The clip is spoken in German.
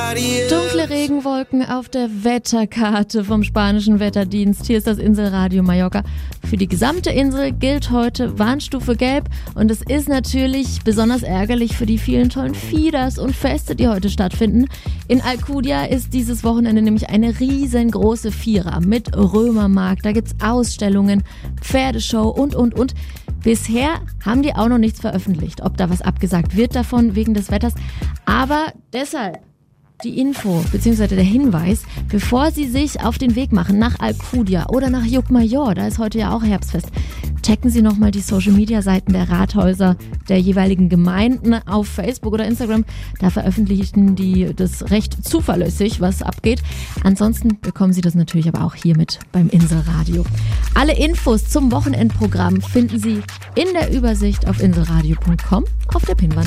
Dunkle Regenwolken auf der Wetterkarte vom spanischen Wetterdienst. Hier ist das Inselradio Mallorca. Für die gesamte Insel gilt heute Warnstufe Gelb. Und es ist natürlich besonders ärgerlich für die vielen tollen Fieders und Feste, die heute stattfinden. In Alcudia ist dieses Wochenende nämlich eine riesengroße Fira mit Römermarkt. Da gibt's Ausstellungen, Pferdeshow und. Bisher haben die auch noch nichts veröffentlicht, ob da was abgesagt wird davon wegen des Wetters. Aber deshalb die Info bzw. der Hinweis, bevor Sie sich auf den Weg machen nach Alcudia oder nach Llucmajor, da ist heute ja auch Herbstfest, checken Sie nochmal die Social-Media-Seiten der Rathäuser der jeweiligen Gemeinden auf Facebook oder Instagram. Da veröffentlichen die das recht zuverlässig, was abgeht. Ansonsten bekommen Sie das natürlich aber auch hier mit beim Inselradio. Alle Infos zum Wochenendprogramm finden Sie in der Übersicht auf inselradio.com auf der Pinnwand.